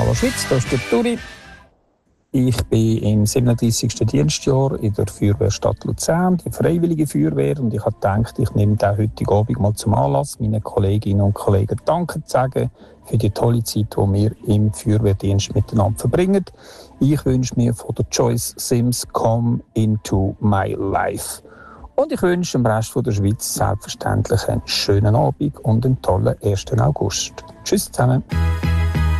Hallo Schweiz, das ist der Turi. Ich bin im 37. Dienstjahr in der Feuerwehrstadt Luzern, die Freiwillige Feuerwehr, und ich habe gedacht, ich nehme den heutigen Abend mal zum Anlass, meinen Kolleginnen und Kollegen Danke zu sagen für die tolle Zeit, die wir im Feuerwehrdienst miteinander verbringen. Ich wünsche mir von der Joyce Sims «Come into my life». Und ich wünsche dem Rest der Schweiz selbstverständlich einen schönen Abend und einen tollen 1. August. Tschüss zusammen.